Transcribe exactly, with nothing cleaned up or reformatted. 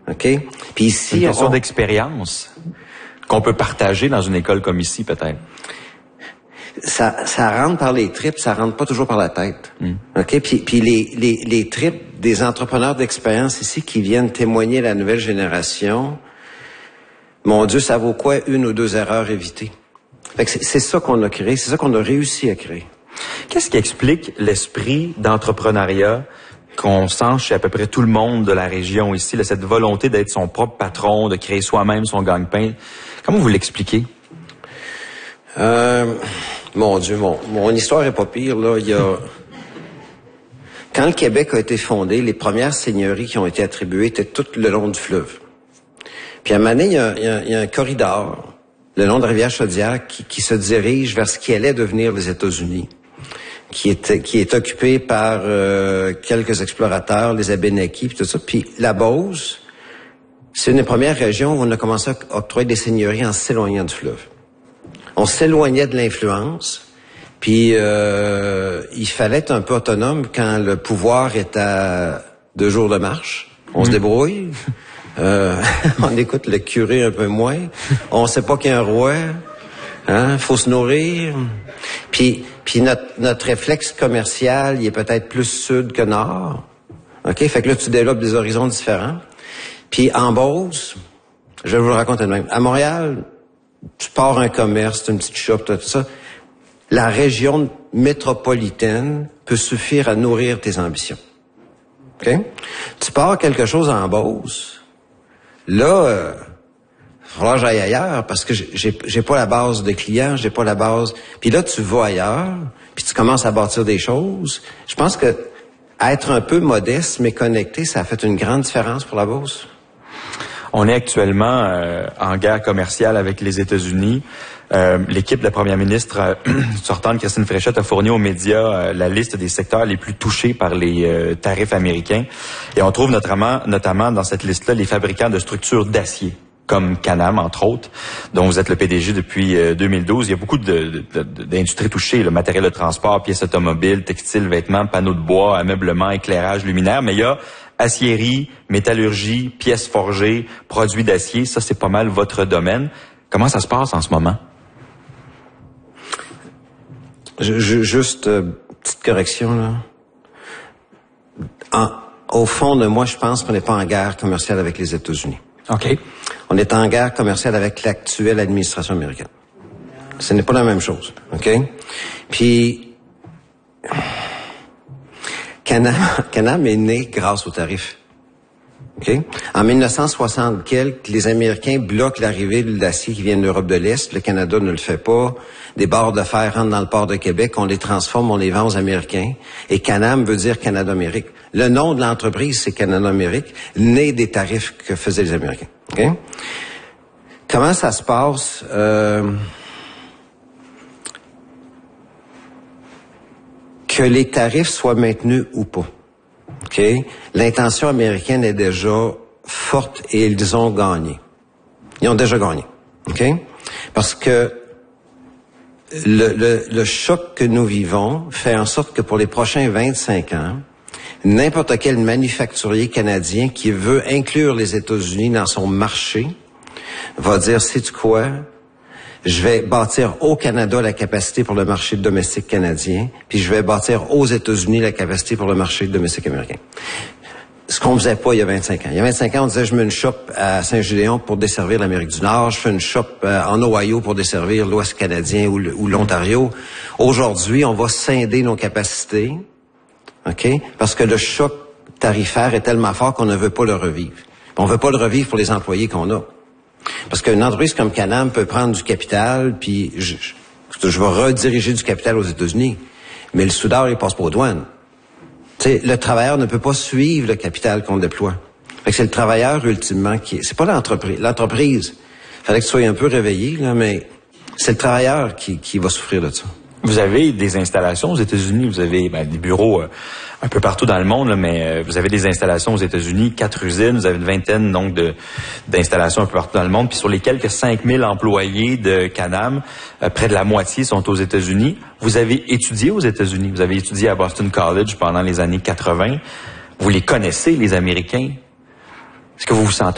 OK? Puis ici, c'est une question on... d'expérience qu'on peut partager dans une école comme ici, peut-être. Ça, ça rentre par les tripes, ça rentre pas toujours par la tête. Mm. OK? Puis, puis les, les, les tripes des entrepreneurs d'expérience ici qui viennent témoigner à la nouvelle génération, mon Dieu, ça vaut quoi une ou deux erreurs évitées? Fait que c'est, c'est ça qu'on a créé, c'est ça qu'on a réussi à créer. Qu'est-ce qui explique l'esprit d'entrepreneuriat qu'on sent chez à peu près tout le monde de la région ici, là, cette volonté d'être son propre patron, de créer soi-même son gagne-pain? Comment vous l'expliquez? Euh, mon Dieu, mon, mon histoire est pas pire, là. Il y a... Quand le Québec a été fondé, les premières seigneuries qui ont été attribuées étaient toutes le long du fleuve. Puis à un moment donné, il y a, il y a, il y a un corridor, le long de la rivière Chaudière, qui, qui se dirige vers ce qui allait devenir les États-Unis, qui est, qui est occupé par euh, quelques explorateurs, les Abénaquis, puis tout ça. Puis la Beauce, c'est une des premières régions où on a commencé à octroyer des seigneuries en s'éloignant du fleuve. On s'éloignait de l'influence, puis euh, il fallait être un peu autonome quand le pouvoir est à deux jours de marche. On mmh. se débrouille, euh, on écoute le curé un peu moins, on sait pas qu'il y a un roi, hein, faut se nourrir. Puis, puis notre, notre réflexe commercial, il est peut-être plus sud que nord. OK? Fait que là, tu développes des horizons différents. Puis en Beauce, je vais vous le raconter de même. À Montréal, tu pars un commerce, une petite shop, tout ça. La région métropolitaine peut suffire à nourrir tes ambitions. OK? Tu pars quelque chose en Beauce, là, euh, il va falloir que j'aille ailleurs parce que j'ai, j'ai pas la base de clients, j'ai pas la base. Puis là, tu vas ailleurs, puis tu commences à bâtir des choses. Je pense que être un peu modeste mais connecté, ça a fait une grande différence pour la Beauce. On est actuellement euh, en guerre commerciale avec les États-Unis. Euh, l'équipe de la première ministre euh, sortante, Christine Fréchette, a fourni aux médias euh, la liste des secteurs les plus touchés par les euh, tarifs américains. Et on trouve notamment, notamment dans cette liste-là les fabricants de structures d'acier, comme Canam, entre autres, dont vous êtes le P D G depuis euh, deux mille douze. Il y a beaucoup de, de, de, d'industries touchées, le matériel de transport, pièces automobiles, textiles, vêtements, panneaux de bois, ameublement, éclairage, luminaire, mais il y a aciérie, métallurgie, pièces forgées, produits d'acier, ça c'est pas mal votre domaine. Comment ça se passe en ce moment? Je, je, juste, euh, petite correction, là. En, au fond de moi, je pense qu'on n'est pas en guerre commerciale avec les États-Unis. OK. On est en guerre commerciale avec l'actuelle administration américaine. Ce n'est pas la même chose, OK? Puis, Canam, Canam est né grâce aux tarifs. Okay? En mille neuf cent soixante quelques, les Américains bloquent l'arrivée de l'acier qui vient de l'Europe de l'Est. Le Canada ne le fait pas. Des barres de fer rentrent dans le port de Québec. On les transforme, on les vend aux Américains. Et Canam veut dire Canada-Amérique. Le nom de l'entreprise, c'est Canada-Amérique, né des tarifs que faisaient les Américains. Okay? Comment ça se passe? Euh... Que les tarifs soient maintenus ou pas. OK? L'intention américaine est déjà forte et ils ont gagné. Ils ont déjà gagné. OK? Parce que le, le, le choc que nous vivons fait en sorte que pour les prochains vingt-cinq ans, n'importe quel manufacturier canadien qui veut inclure les États-Unis dans son marché va dire, sais-tu quoi? Je vais bâtir au Canada la capacité pour le marché domestique canadien, puis je vais bâtir aux États-Unis la capacité pour le marché domestique américain. Ce qu'on faisait pas il y a vingt-cinq ans. Il y a vingt-cinq ans, on disait, je mets une shop à Saint-Gédéon pour desservir l'Amérique du Nord, je fais une shop euh, en Ohio pour desservir l'Ouest canadien ou, ou l'Ontario. Aujourd'hui, on va scinder nos capacités, OK? Parce que le choc tarifaire est tellement fort qu'on ne veut pas le revivre. On veut pas le revivre pour les employés qu'on a. Parce qu'une entreprise comme Canam peut prendre du capital, puis je, je, je vais rediriger du capital aux États-Unis. Mais le soudeur, il passe pas aux douanes. Tu sais, le travailleur ne peut pas suivre le capital qu'on déploie. Fait que c'est le travailleur, ultimement, qui est... C'est pas l'entreprise. L'entreprise, fallait que tu sois un peu réveillé, là, mais c'est le travailleur qui, qui va souffrir de ça. Vous avez des installations aux États-Unis, vous avez ben, des bureaux euh, un peu partout dans le monde, là, mais euh, vous avez des installations aux États-Unis, quatre usines, vous avez une vingtaine donc de d'installations un peu partout dans le monde, puis sur les quelques cinq mille employés de Canam, euh, près de la moitié sont aux États-Unis. Vous avez étudié aux États-Unis, vous avez étudié à Boston College pendant les années quatre-vingt. Vous les connaissez, les Américains? Est-ce que vous vous sentez